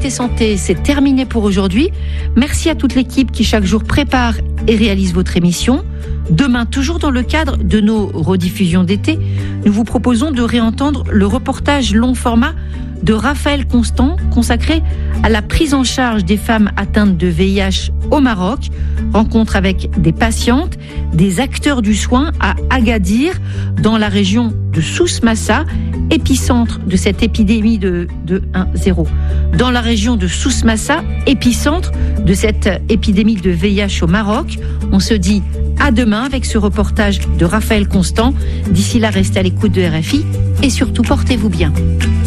Santé, c'est terminé pour aujourd'hui. Merci à toute l'équipe qui chaque jour prépare et réalise votre émission. Demain, toujours dans le cadre de nos rediffusions d'été, nous vous proposons de réentendre le reportage long format de Raphaël Constant consacré à la prise en charge des femmes atteintes de VIH au Maroc. Rencontre avec des patientes, des acteurs du soin à Agadir, dans la région de Souss Massa, épicentre de cette épidémie de 1-0. Dans la région de Souss Massa, épicentre de cette épidémie de VIH au Maroc. On se dit à demain avec ce reportage de Raphaël Constant. D'ici là, restez à l'écoute de RFI et surtout portez-vous bien.